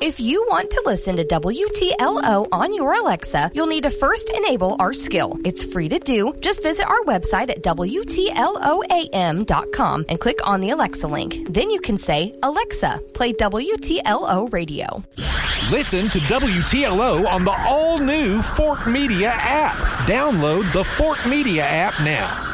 If you want to listen to WTLO on your Alexa, you'll need to first enable our skill. It's free to do. Just visit our website at WTLOAM.com and click on the Alexa link. Then you can say, Alexa, play WTLO radio. Listen to WTLO on the all-new Fort Media app. Download the Fort Media app now.